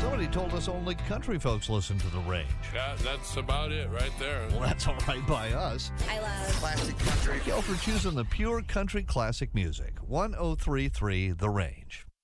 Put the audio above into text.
Somebody told us only country folks listen to the range. Yeah, that's about it right there. Well, that's all right by us. I love Classic country. Thank y'all for choosing the pure country classic music. 1033 The Range.